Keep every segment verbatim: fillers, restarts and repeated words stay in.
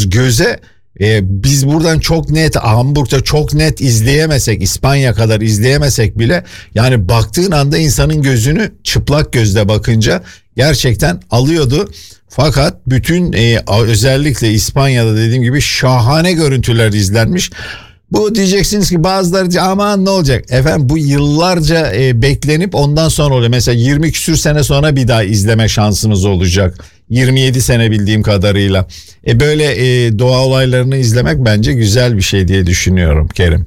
bakıyoruz göze. E, biz buradan çok net, Hamburg'da çok net izleyemesek, İspanya kadar izleyemesek bile, yani baktığın anda insanın gözünü çıplak gözle bakınca gerçekten alıyordu. Fakat bütün e, özellikle İspanya'da dediğim gibi şahane görüntüler izlenmiş. Bu diyeceksiniz ki bazıları diyor aman ne olacak? Efendim bu yıllarca e, beklenip ondan sonra oluyor. Mesela yirmi küsür sene sonra bir daha izleme şansımız olacak. yirmi yedi sene bildiğim kadarıyla. E böyle e, doğa olaylarını izlemek bence güzel bir şey diye düşünüyorum Kerim.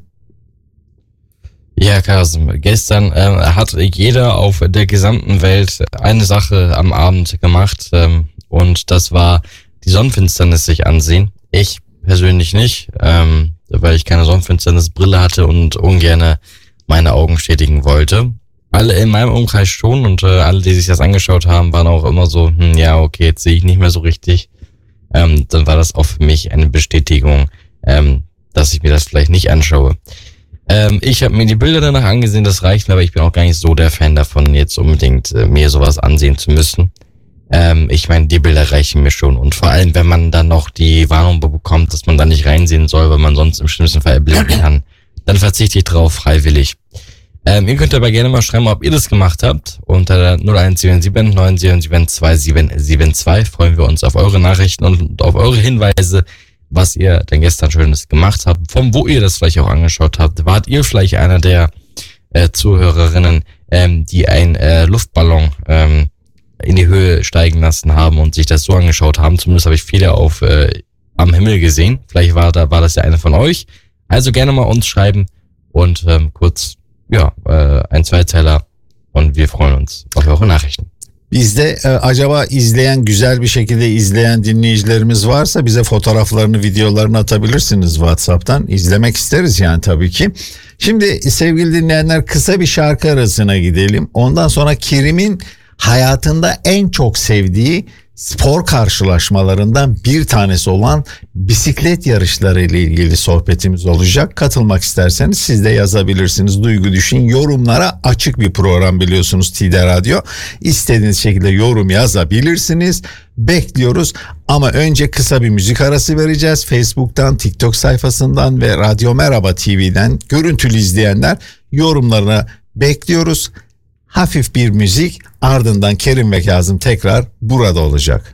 Ja, Carsten, gestern ähm, hat jeder auf der gesamten Welt eine Sache am Abend gemacht ähm, und das war die Sonnenfinsternis sich ansehen. Ich persönlich nicht, ähm, weil ich keine Sonnenfinsternisbrille hatte und ungerne meine Augen schädigen wollte. Alle in meinem Umkreis schon und äh, alle, die sich das angeschaut haben, waren auch immer so, hm, ja, okay, jetzt sehe ich nicht mehr so richtig. Ähm, dann war das auch für mich eine Bestätigung, ähm, dass ich mir das vielleicht nicht anschaue. Ähm, ich habe mir die Bilder danach angesehen, das reicht mir, aber ich bin auch gar nicht so der Fan davon, jetzt unbedingt äh, mir sowas ansehen zu müssen. Ähm, ich meine, die Bilder reichen mir schon und vor allem, wenn man dann noch die Warnung bekommt, dass man da nicht reinsehen soll, weil man sonst im schlimmsten Fall erblinden kann, dann verzichte ich drauf freiwillig. Ähm, ihr könnt aber gerne mal schreiben, ob ihr das gemacht habt. Unter null eins sieben sieben neun sieben sieben zwei sieben sieben zwei freuen wir uns auf eure Nachrichten und auf eure Hinweise, was ihr denn gestern Schönes gemacht habt, von wo ihr das vielleicht auch angeschaut habt. Wart ihr vielleicht einer der äh, Zuhörerinnen, ähm, die einen äh, Luftballon ähm, in die Höhe steigen lassen haben und sich das so angeschaut haben? Zumindest habe ich viele auf äh, am Himmel gesehen. Vielleicht war da war das ja einer von euch. Also gerne mal uns schreiben und ähm, kurz ja, ein Zweizeiler und wir freuen uns auf eure Nachrichten. Bizde e, acaba izleyen, güzel bir şekilde izleyen dinleyicilerimiz varsa bize fotoğraflarını, videolarını atabilirsiniz WhatsApp'tan. İzlemek isteriz yani tabii ki. Şimdi sevgili dinleyenler, kısa bir şarkı arasına gidelim. Ondan sonra Kerim'in hayatında en çok sevdiği spor karşılaşmalarından bir tanesi olan bisiklet yarışları ile ilgili sohbetimiz olacak. Katılmak isterseniz siz de yazabilirsiniz. Duygu Düşün yorumlara açık bir program, biliyorsunuz T D Radyo. İstediğiniz şekilde yorum yazabilirsiniz. Bekliyoruz ama önce kısa bir müzik arası vereceğiz. Facebook'tan, TikTok sayfasından ve Radyo Merhaba T V'den görüntülü izleyenler yorumlarına bekliyoruz. Hafif bir müzik, ardından Kerim ve Kazım tekrar burada olacak.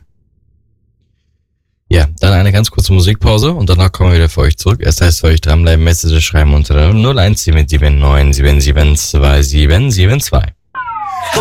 Ja, dann eine ganz kurze Musikpause und danach kommen wir wieder für euch zurück. Es heißt für euch dranbleiben, Message schreiben unter null eins sieben sieben neun sieben sieben zwei sieben sieben zwei.